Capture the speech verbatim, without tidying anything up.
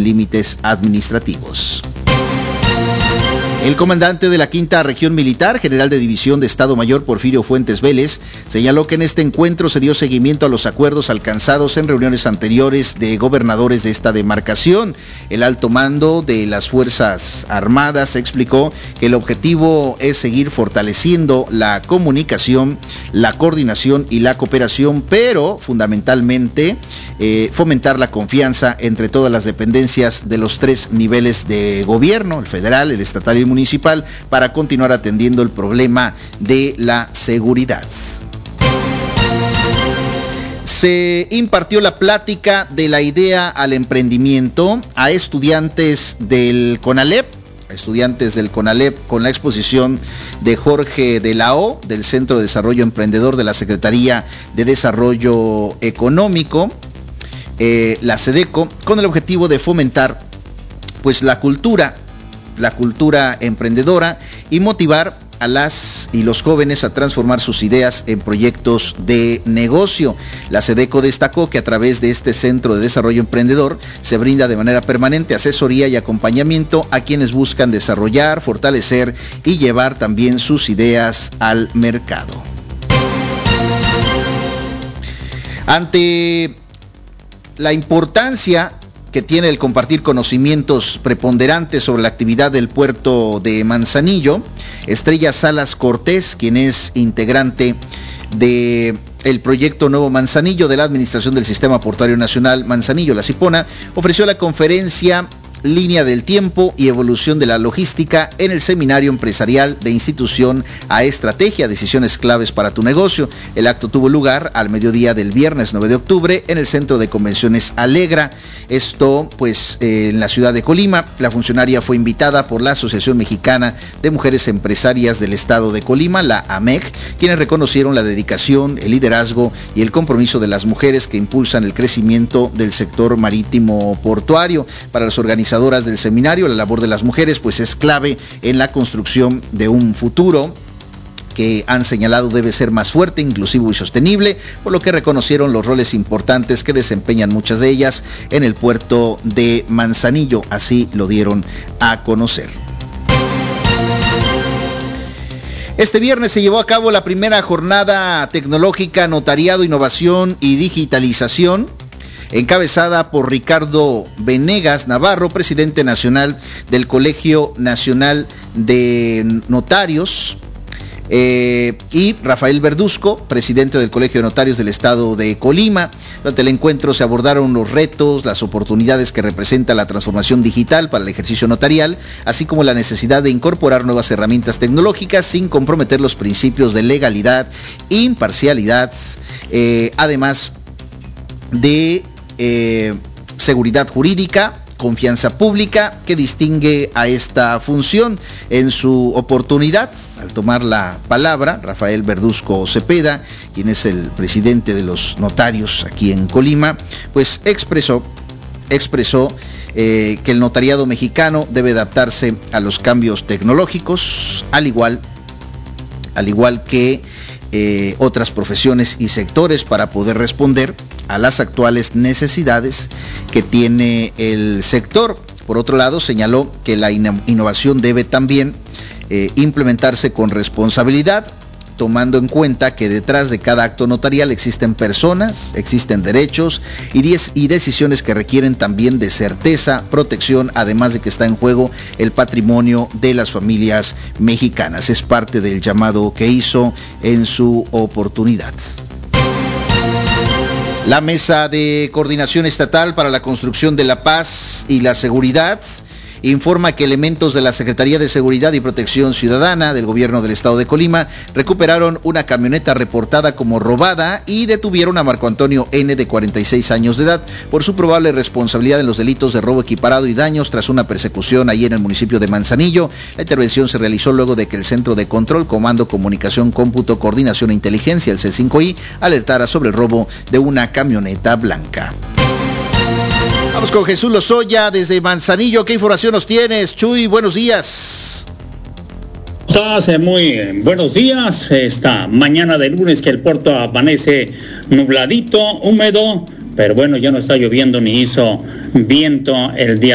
límites administrativos. El comandante de la Quinta Región Militar, general de División de Estado Mayor Porfirio Fuentes Vélez, señaló que en este encuentro se dio seguimiento a los acuerdos alcanzados en reuniones anteriores de gobernadores de esta demarcación. El alto mando de las Fuerzas Armadas explicó que el objetivo es seguir fortaleciendo la comunicación, la coordinación y la cooperación, pero fundamentalmente eh, fomentar la confianza entre todas las dependencias de los tres niveles de gobierno, el federal, el estatal y el municipal, para continuar atendiendo el problema de la seguridad. Se impartió la plática de la idea al emprendimiento a estudiantes del CONALEP, estudiantes del CONALEP con la exposición de Jorge de la O, del Centro de Desarrollo Emprendedor de la Secretaría de Desarrollo Económico, eh, la SEDECO, con el objetivo de fomentar pues la cultura la cultura emprendedora y motivar a las y los jóvenes a transformar sus ideas en proyectos de negocio. La SEDECO destacó que a través de este Centro de Desarrollo Emprendedor se brinda de manera permanente asesoría y acompañamiento a quienes buscan desarrollar, fortalecer y llevar también sus ideas al mercado. Ante la importancia que tiene el compartir conocimientos preponderantes sobre la actividad del puerto de Manzanillo, Estrella Salas Cortés, quien es integrante de el proyecto Nuevo Manzanillo de la Administración del Sistema Portuario Nacional Manzanillo, la CIPONA, ofreció la conferencia Línea del Tiempo y Evolución de la Logística en el Seminario Empresarial de Institución a Estrategia, Decisiones Claves para tu Negocio. El acto tuvo lugar al mediodía del viernes nueve de octubre en el Centro de Convenciones Alegra. Esto pues eh, en la ciudad de Colima. La funcionaria fue invitada por la Asociación Mexicana de Mujeres Empresarias del Estado de Colima, la A M E C, quienes reconocieron la dedicación, el liderazgo y el compromiso de las mujeres que impulsan el crecimiento del sector marítimo portuario. Para las organizaciones del seminario, la labor de las mujeres pues es clave en la construcción de un futuro que han señalado debe ser más fuerte, inclusivo y sostenible, por lo que reconocieron los roles importantes que desempeñan muchas de ellas en el puerto de Manzanillo, así lo dieron a conocer. Este viernes se llevó a cabo la primera jornada tecnológica, notariado, innovación y digitalización, encabezada por Ricardo Venegas Navarro, presidente nacional del Colegio Nacional de Notarios, eh, y Rafael Verduzco, presidente del Colegio de Notarios del Estado de Colima. Durante el encuentro se abordaron los retos, las oportunidades que representa la transformación digital para el ejercicio notarial, así como la necesidad de incorporar nuevas herramientas tecnológicas sin comprometer los principios de legalidad, imparcialidad, eh, además de Eh, seguridad jurídica, confianza pública, que distingue a esta función. En su oportunidad, al tomar la palabra, Rafael Verduzco Cepeda, quien es el presidente de los notarios aquí en Colima, pues expresó, expresó eh, que el notariado mexicano debe adaptarse a los cambios tecnológicos, al igual, al igual que Eh, otras profesiones y sectores, para poder responder a las actuales necesidades que tiene el sector. Por otro lado, señaló que la innovación debe también eh, implementarse con responsabilidad, tomando en cuenta que detrás de cada acto notarial existen personas, existen derechos y, diez, y decisiones que requieren también de certeza, protección, además de que está en juego el patrimonio de las familias mexicanas. Es parte del llamado que hizo en su oportunidad. La Mesa de Coordinación Estatal para la Construcción de la Paz y la Seguridad informa que elementos de la Secretaría de Seguridad y Protección Ciudadana del Gobierno del Estado de Colima recuperaron una camioneta reportada como robada y detuvieron a Marco Antonio N., de cuarenta y seis años de edad, por su probable responsabilidad en los delitos de robo equiparado y daños tras una persecución ahí en el municipio de Manzanillo. La intervención se realizó luego de que el Centro de Control, Comando, Comunicación, Cómputo, Coordinación e Inteligencia, el C cinco I, alertara sobre el robo de una camioneta blanca. Vamos con Jesús Lozoya desde Manzanillo. ¿Qué información nos tienes, Chuy? Buenos días. Estás muy buenos días. Esta mañana de lunes que el puerto amanece nubladito, húmedo, pero bueno, ya no está lloviendo ni hizo viento el día